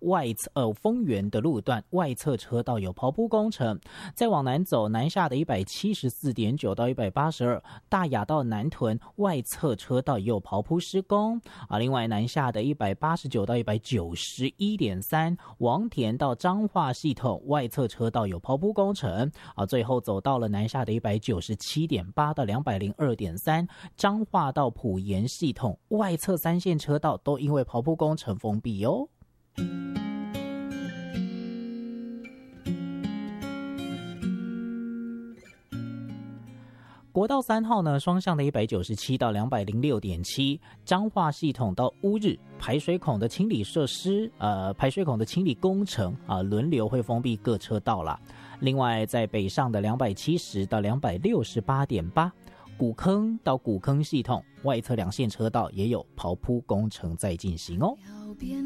丰原的路段外侧车道有刨铺工程。再往南走，南下的 174.9 到182，大雅到南屯外侧车道也有刨铺施工另外南下的189到191.3，王田到彰化系统外侧车道有刨铺工程最后走到了南下的197.8到202.3，彰化到埔盐系统外侧3线车道都因为刨铺工程封闭哦。国道3号呢，双向的197到206.7，彰化系统到乌日排水孔的清理设施，排水孔的清理工程轮流会封闭各车道啦。另外，在北上的270到268.8，古坑到古坑系统外侧2线车道也有刨铺工程在进行哦。